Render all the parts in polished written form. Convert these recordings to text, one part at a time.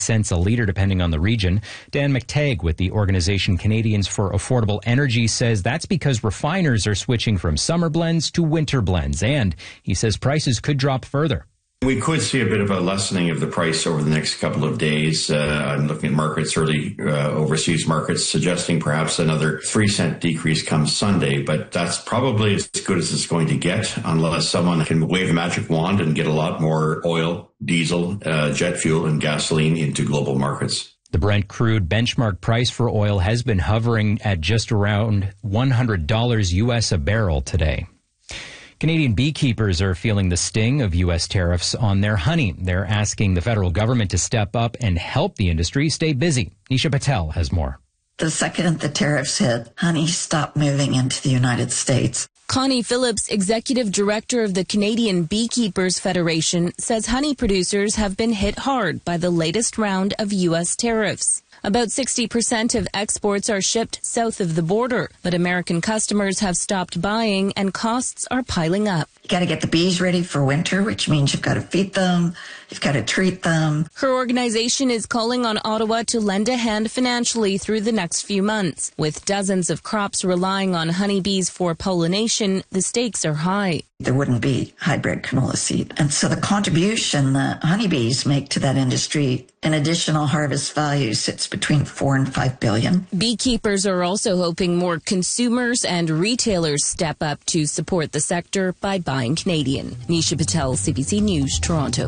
cents a liter depending on the region. Dan McTagg with the organization Canadians for Affordable Energy says that's because refiners are switching from summer blends to winter blends, and he says prices could drop further. We could see a bit of a lessening of the price over the next couple of days. I'm looking at markets, early overseas markets, suggesting perhaps another 3-cent decrease come Sunday, but that's probably as good as it's going to get unless someone can wave a magic wand and get a lot more oil, diesel, jet fuel, and gasoline into global markets. The Brent crude benchmark price for oil has been hovering at just around $100 US a barrel today. Canadian beekeepers are feeling the sting of U.S. tariffs on their honey. They're asking the federal government to step up and help the industry stay busy. Nisha Patel has more. The second the tariffs hit, honey stopped moving into the United States. Connie Phillips, executive director of the Canadian Beekeepers Federation, says honey producers have been hit hard by the latest round of U.S. tariffs. About 60% of exports are shipped south of the border, but American customers have stopped buying and costs are piling up. You got to get the bees ready for winter, which means you've got to feed them, you've got to treat them. Her organization is calling on Ottawa to lend a hand financially through the next few months. With dozens of crops relying on honeybees for pollination, the stakes are high. There wouldn't be hybrid canola seed. And so the contribution that honeybees make to that industry in additional harvest value sits between $4 and $5 billion. Beekeepers are also hoping more consumers and retailers step up to support the sector by buying Canadian. Nisha Patel, CBC News, Toronto.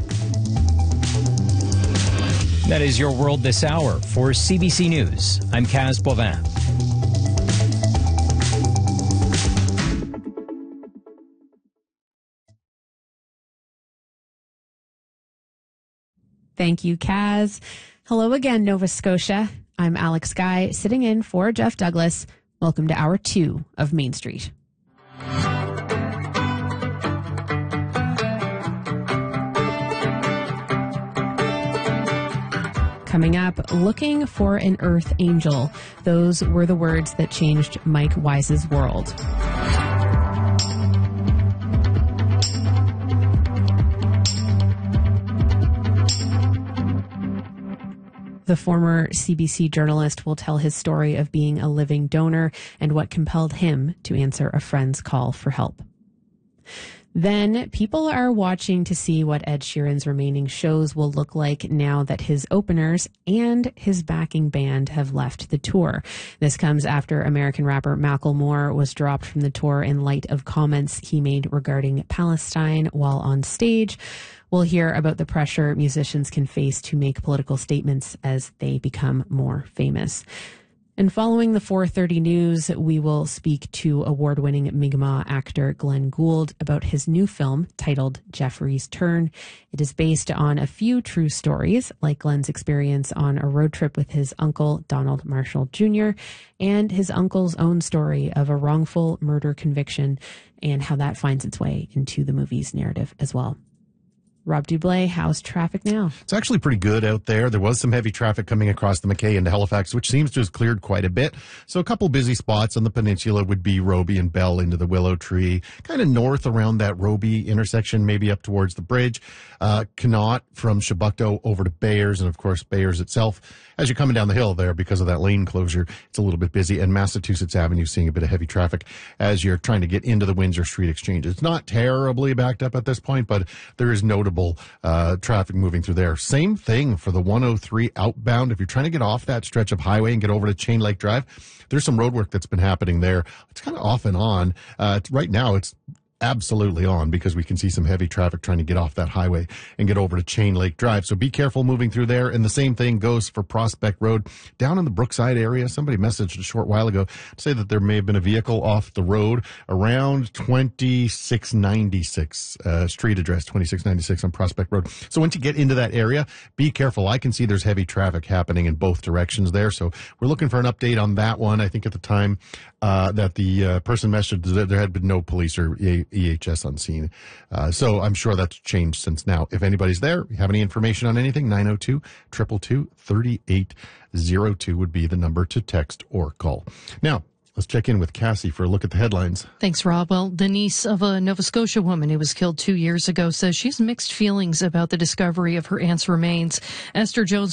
That is your world this hour. For CBC News, I'm Kaz Boivin. Thank you, Kaz. Hello again, Nova Scotia. I'm Alex Guy, sitting in for Jeff Douglas. Welcome to Hour 2 of Main Street. Coming up, looking for an Earth Angel. Those were the words that changed Mike Wise's world. The former CBC journalist will tell his story of being a living donor and what compelled him to answer a friend's call for help. Then, people are watching to see what Ed Sheeran's remaining shows will look like now that his openers and his backing band have left the tour. This comes after American rapper Macklemore was dropped from the tour in light of comments he made regarding Palestine while on stage. We'll hear about the pressure musicians can face to make political statements as they become more famous. And following the 4:30 news, we will speak to award-winning Mi'kmaq actor Glenn Gould about his new film titled Jeffrey's Turn. It is based on a few true stories, like Glenn's experience on a road trip with his uncle, Donald Marshall Jr., and his uncle's own story of a wrongful murder conviction and how that finds its way into the movie's narrative as well. Rob Dublé, how's traffic now? It's actually pretty good out there. There was some heavy traffic coming across the McKay into Halifax, which seems to have cleared quite a bit. So a couple busy spots on the peninsula would be Roby and Bell into the Willow Tree, kind of north around that Roby intersection, maybe up towards the bridge. Connaught from Chebucto over to Bayers, and of course Bayers itself. As you're coming down the hill there, because of that lane closure, it's a little bit busy. And Massachusetts Avenue seeing a bit of heavy traffic as you're trying to get into the Windsor Street Exchange. It's not terribly backed up at this point, but there is notable traffic moving through there. Same thing for the 103 outbound. If you're trying to get off that stretch of highway and get over to Chain Lake Drive, there's some road work that's been happening there. It's kind of off and on. Right now, it's absolutely on because we can see some heavy traffic trying to get off that highway and get over to Chain Lake Drive. So be careful moving through there. And the same thing goes for Prospect Road down in the Brookside area. Somebody messaged a short while ago to say that there may have been a vehicle off the road around 2696 street address 2696 on Prospect Road. So once you get into that area, be careful. I can see there's heavy traffic happening in both directions there. So we're looking for an update on that one. I think at the time that the person messaged that there had been no police or EHS on scene. So I'm sure that's changed since now. If anybody's there, you have any information on anything, 902-222-3802 would be the number to text or call. Now, Let's check in with Cassie for a look at the headlines. Thanks, Rob. Well, the niece of a Nova Scotia woman who was killed 2 years ago says she has mixed feelings about the discovery of her aunt's remains. Esther Jones